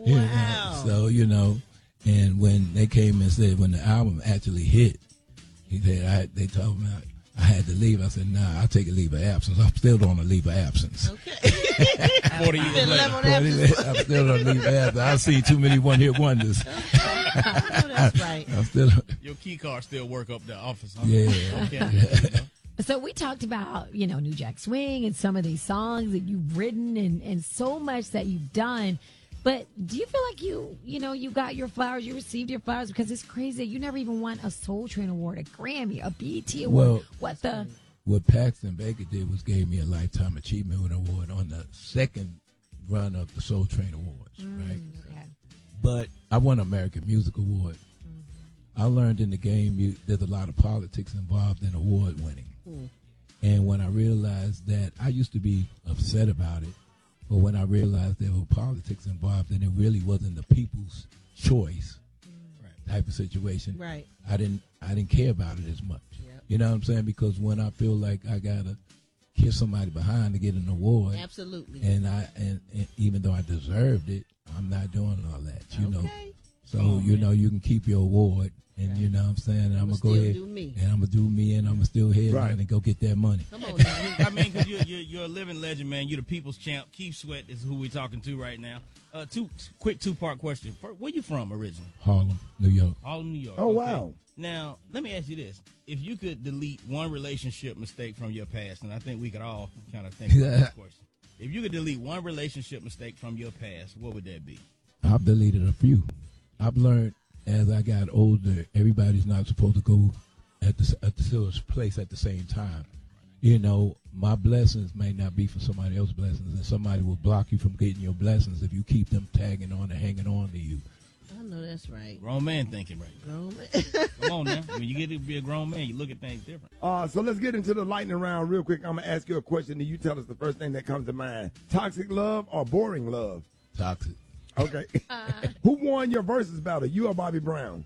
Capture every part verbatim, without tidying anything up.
You know, so, you know, and when they came and said, when the album actually hit, he said, I, they told me I, I had to leave. I said, nah, I'll take a leave of absence. I'm still on a leave of absence. Okay. forty years later. I'm still on a leave of absence. I've seen too many one-hit wonders. I know that's right. I'm still, Your key card still work up the office, huh? Yeah. Okay. Yeah. So we talked about, you know, New Jack Swing and some of these songs that you've written and, and so much that you've done. But do you feel like you, you know, you got your flowers, you received your flowers? Because it's crazy. You never even won a Soul Train Award, a Grammy, a B E T Award. Well, what the? What Paxton Baker did was gave me a Lifetime Achievement Award on the second run of the Soul Train Awards, Mm, right? okay. But I won an American Music Award. I learned in the game you, there's a lot of politics involved in award winning. Mm. And when I realized that, I used to be upset about it, but when I realized there were politics involved and it really wasn't the people's choice Mm. type of situation, Right. I didn't I didn't care about it as much. Yep. You know what I'm saying? Because when I feel like I gotta kiss somebody behind to get an award, Absolutely. and I and, and even though I deserved it, I'm not doing all that. You know. Okay. So, Oh, you man. know, you can keep your award, and you know what I'm saying? And I'm I'ma going to go still ahead, do me. and I'm going to do me, and I'm going to still head Right. down and go get that money. Come on now. I mean, because you're, you're, you're a living legend, man. You're the people's champ. Keith Sweat is who we're talking to right now. Uh, two quick two-part question. First, where you from originally? Harlem, New York. Harlem, New York. Oh, Okay. wow. Now, let me ask you this. If you could delete one relationship mistake from your past, and I think we could all kind of think about this question. If you could delete one relationship mistake from your past, what would that be? I've deleted a few. I've learned as I got older, everybody's not supposed to go at the, at the same place at the same time. You know, my blessings may not be for somebody else's blessings, and somebody will block you from getting your blessings if you keep them tagging on and hanging on to you. I know that's right. Grown man thinking right now. Grown man. Come on now. When you get to be a grown man, you look at things different. Uh, so let's get into the lightning round real quick. I'm going to ask you a question, and you tell us the first thing that comes to mind. Toxic love or boring love? Toxic. Okay. Who won your versus battle, you or Bobby Brown?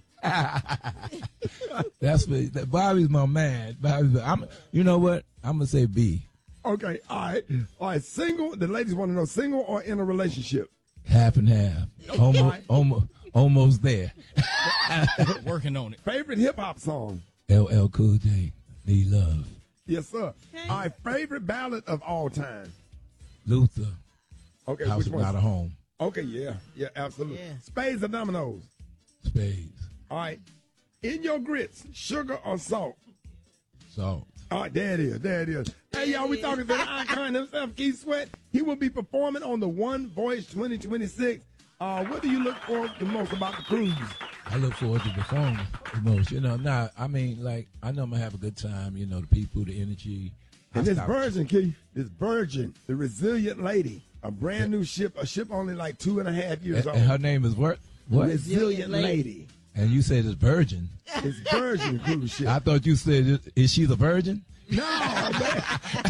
That's what, that, Bobby's my man. Bobby's, I'm, you know what? I'm going to say B. Okay, all right. All right, single. The ladies want to know, single or in a relationship? Half and half. Almost, almost, almost there. Working on it. Favorite hip-hop song? L L Cool J, Need Love. Yes, sir. Okay. All right, favorite ballad of all time? Luther, Okay, House which of Not a one? Home. Okay, yeah, yeah, absolutely. Yeah. Spades or dominoes? Spades, All right. In your grits, sugar or salt? salt. All right, there it is. There it is. Hey, y'all, we talking to the icon himself, Keith Sweat. He will be performing on the One Voyage twenty twenty-six. Uh, what do you look for the most about the cruise? I look forward to performing the most. You know, nah, I mean, like, I know I'm going to have a good time. You know, the people, the energy. I And this stop- Virgin, Keith, this Virgin, the Resilient Lady, a brand new ship, a ship only like two and a half years And, old. and her name is what? What? Resilient Lady. Lady. And you said it's virgin. It's Virgin cruise ship. I thought you said, is she the virgin? No, man.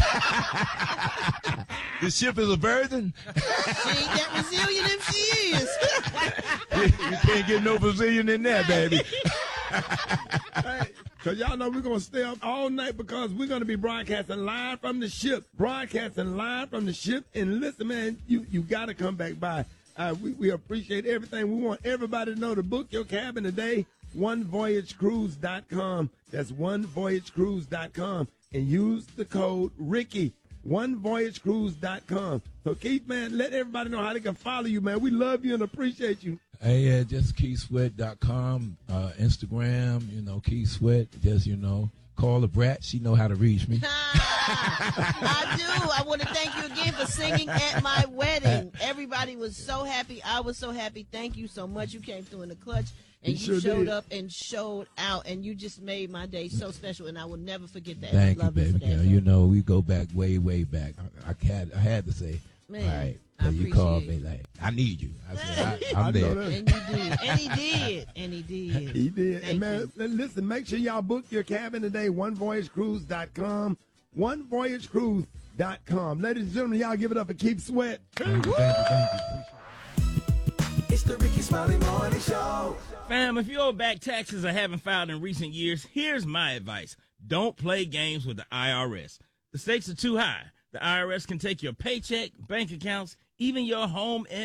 The ship is a virgin? She ain't that resilient if she is. You can't get no Brazilian in there, baby. Hey, because y'all know we're going to stay up all night because we're going to be broadcasting live from the ship. Broadcasting live from the ship. And listen, man, you, you got to come back by. Uh, we, we appreciate everything. We want everybody to know to book your cabin today. one voyage cruise dot com. That's one voyage cruise dot com. And use the code Ricky. one voyage cruise dot com. So, Keith, man, let everybody know how they can follow you, man. We love you and appreciate you. Hey, yeah, just keith sweat dot com, uh, Instagram, you know, Keith Sweat. Just, you know, call the brat. She know how to reach me. I do. I want to thank you again for singing at my wedding. Everybody was so happy. I was so happy. Thank you so much. You came through in the clutch, and You you sure showed did. up and showed out, and you just made my day so special, and I will never forget that. Thank I you, love baby for that. girl. You know, we go back way, way back. I, I, had, I had to say, Man, all right. I So you called me appreciate like, I need you. I said, I, I I'm know there. that. And you did. And he did. And he did. He did. Thank and man, you. li- listen, make sure y'all book your cabin today, one voyage cruise dot com. one voyage cruise dot com. Ladies and gentlemen, y'all give it up for Keith Sweat. Thank you, thank you, thank you. It's the Ricky Smiley Morning Show. Fam, if you owe back taxes or haven't filed in recent years, here's my advice. Don't play games with the I R S. The stakes are too high. The I R S can take your paycheck, bank accounts, even your home and